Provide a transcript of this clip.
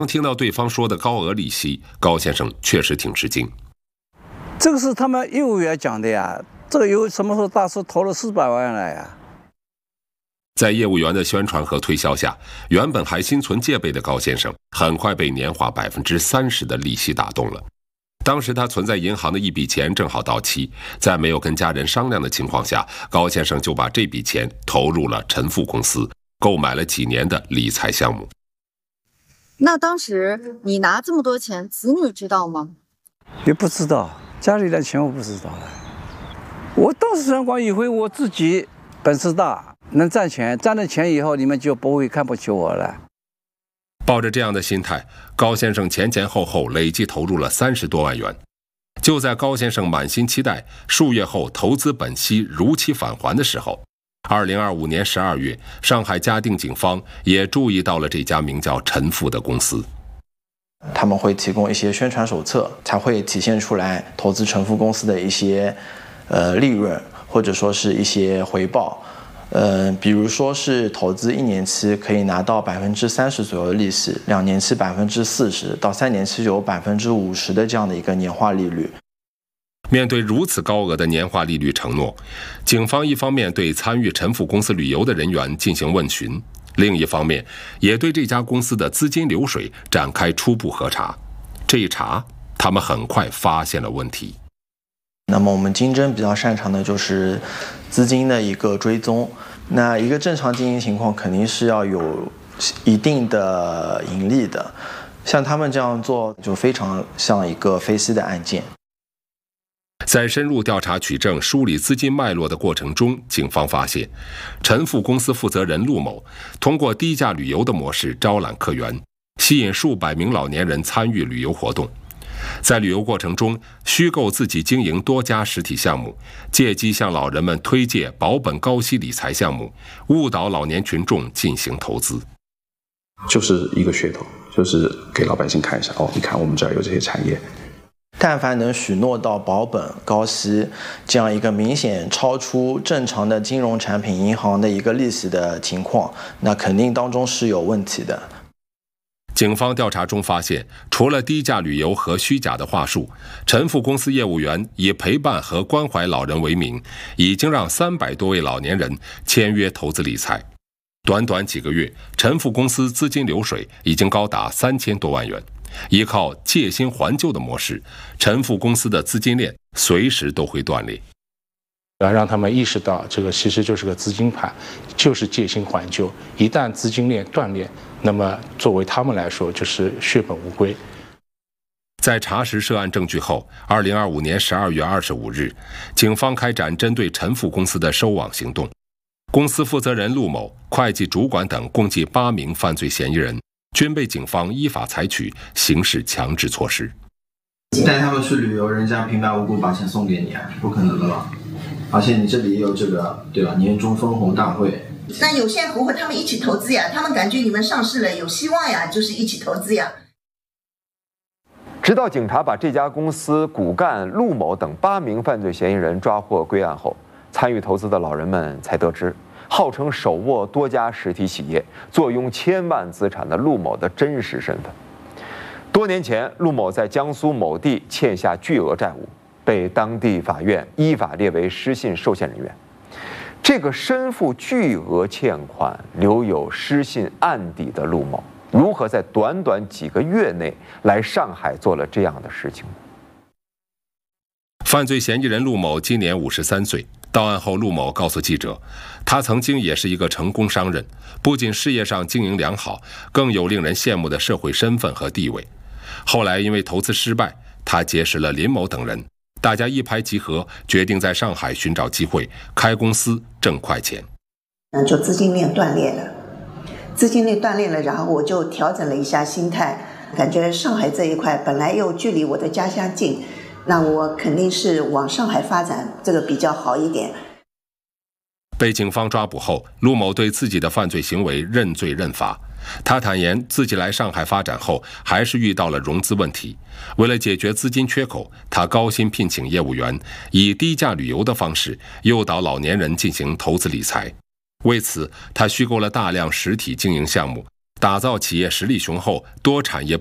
听到对方说的高额利息，高先生确实挺吃惊。 这个是他们业务员讲的呀，这个有什么时候大师投了400万来呀？ 在业务员的宣传和推销下，原本还心存戒备的高先生，很快被年化30%的利息打动了。当时他存在银行的一笔钱正好到期，在没有跟家人商量的情况下，高先生就把这笔钱投入了陈富公司，购买了几年的理财项目。 那当时你拿这么多钱，子女知道吗？ 也不知道，家里的钱我不知道了。我当时光以为我自己本事大，能赚钱，赚了钱以后你们就不会看不起我了。 抱着这样的心态，高先生前后后累计投入了30多万元。就在高先生满心期待数月后投资本息如期返还的时候，2025年12月，上海嘉定警方也注意到了这家名叫陈富的公司。 他们会提供一些宣传手册，才会体现出来投资陈富公司的一些利润，或者说是一些回报。比如说是投资1年期可以拿到30%左右的利息，2年期40%，到3年期就有50%的这样的一个年化利率。 面对如此高额的年化利率承诺，警方一方面对参与陈富公司旅游的人员进行问询，另一方面也对这家公司的资金流水展开初步核查。这一查，他们很快发现了问题。 那么我们经侦比较擅长的就是资金的一个追踪。那一个正常经营情况肯定是要有一定的盈利的，像他们这样做就非常像一个飞息的案件。 在深入调查取证、梳理资金脉络的过程中，警方发现，陈富公司负责人陆某通过低价旅游的模式招揽客源，吸引数百名老年人参与旅游活动。在旅游过程中，虚构自己经营多家实体项目，借机向老人们推介保本高息理财项目，误导老年群众进行投资。 就是一个噱头，就是给老百姓看一下，你看我们这儿有这些产业。 但凡能许诺到保本高息这样一个明显超出正常的金融产品银行的一个利息的情况，那肯定当中是有问题的。 警方调查中发现，除了低价旅游和虚假的话术，陈富公司业务员以陪伴和关怀老人为名，已经让300多位老年人签约投资理财。短短几个月，陈富公司资金流水已经高达3000多万元。依靠借新还旧的模式，陈富公司的资金链随时都会断裂。 要让他们意识到，这个其实就是个资金盘，就是借新还旧。一旦资金链断裂，那么作为他们来说，就是血本无归。 在查实涉案证据后，2025年12月25日，警方开展针对陈富公司的收网行动。公司负责人陆某、会计主管等共计8名犯罪嫌疑人，均被警方依法采取刑事强制措施。 带他们去旅游，人家平白无故把钱送给你啊，不可能的吧？而且你这里也有这个，对吧？年终分红大会。 那有限合伙他们一起投资呀，他们感觉你们上市了有希望呀，就是一起投资呀。 直到警察把这家公司骨干陆某等8名犯罪嫌疑人抓获归案后，参与投资的老人们才得知，号称手握多家实体企业、坐拥千万资产的陆某的真实身份。多年前，陆某在江苏某地欠下巨额债务，被当地法院依法列为失信受限人员。这个身负巨额欠款、留有失信案底的陆某，如何在短短几个月内来上海做了这样的事情呢？ 犯罪嫌疑人陆某今年53岁。到案后，陆某告诉记者，他曾经也是一个成功商人，不仅事业上经营良好，更有令人羡慕的社会身份和地位。后来因为投资失败，他结识了林某等人，大家一拍即合，决定在上海寻找机会开公司挣快钱。 就资金链断裂了，然后我就调整了一下心态，感觉上海这一块本来又距离我的家乡近，那我肯定是往上海发展，这个比较好一点。 被警方抓捕后，陆某对自己的犯罪行为认罪认罚。他坦言，自己来上海发展后，还是遇到了融资问题。为了解决资金缺口，他高薪聘请业务员，以低价旅游的方式诱导老年人进行投资理财。为此，他虚构了大量实体经营项目， 打造企业实力雄厚、多产业